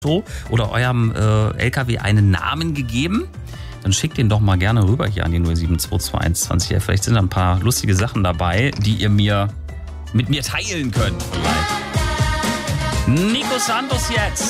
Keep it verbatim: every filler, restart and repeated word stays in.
oder eurem äh, L K W einen Namen gegeben? Dann schickt den doch mal gerne rüber hier an die null sieben zwei zwei eins zwanzig. Vielleicht sind da ein paar lustige Sachen dabei, die ihr mir mit mir teilen könnt. Vielleicht. Nico Santos jetzt.